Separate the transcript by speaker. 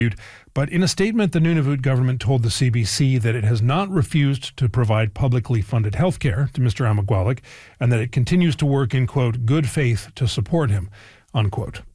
Speaker 1: But in a statement, the Nunavut government told the CBC that it has not refused to provide publicly funded health care to Mr. Amagwalik and that it continues to work in, quote, good faith to support him, unquote.